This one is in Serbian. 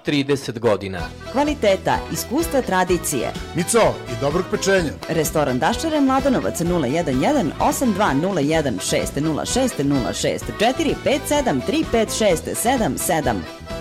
30 godina. Kvaliteta, iskustva, tradicije. Mico i dobrog pečenja. Restoran Daščare, Mladenovac 011 8201 606 064 57 356 77.